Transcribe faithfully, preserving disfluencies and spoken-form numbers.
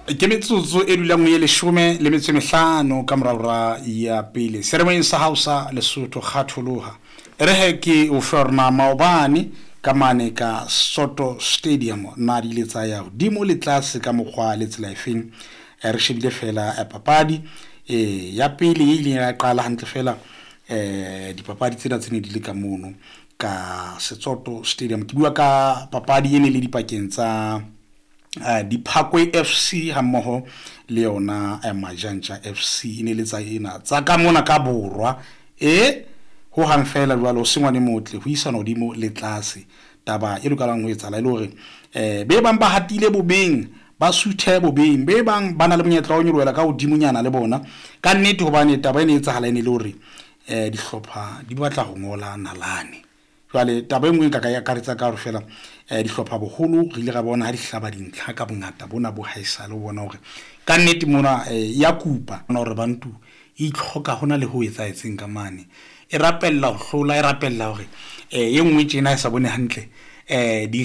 ke metsotso e dulang ye leshome le metso e mehlano ka morara ya pele seremoeng sa Hausa Lesotho kgatholoha re he ke o forna maobane ka mane ka Soto Stadium na di letsa ya dimo le tlase ka mokgwa le tsela efeng re shebile fela a papadi e ya pele ile ya qala hantle fela eh dipapadi tsena tsene di le ka mono ka Soto Stadium ke bua ka papadi ene le dipakeng tsa Uh, di Phakwe F C ha mmoho le yona uh, Majanja F C ine le tsa ena tsa ka mona ka borwa e ho hang fela jwalo sengwane motle ho isa no dimo le tlase taba e lokalang ho etsa la ile hore eh be bang ba hatile bobeng ba suthe bobeng be bang bana le monyetla o nyolohela ka hodimonyana le bona ka nnete hobane taba ene etsa hala ene le hore eh dihlopha di batla ho ngola nalane jwale taba engwe ka ka ya karetsa ka hore fela eh dihlopha boholo re ile ga bona ha di hlaba dintlha ka bongata bona bo haisa le bona hore ka nnete mona ya kupa bona hore bantu e tlhoka hona le ho etsa etseng ka mane e rapella ho hlola e rapella hore eh engwe tjena e sa bone hantle eh di